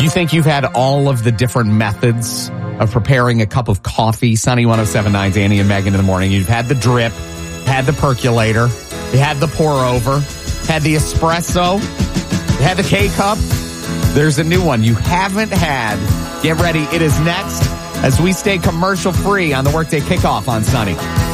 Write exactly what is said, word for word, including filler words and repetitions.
Do you think you've had all of the different methods of preparing a cup of coffee? Sunny one oh seven point nine, Danny and Megan in the morning. You've had the drip, had the percolator, you had the pour over, had the espresso, you had the K-cup. There's a new one you haven't had. Get ready. It is next as we stay commercial free on the Workday Kickoff on Sunny.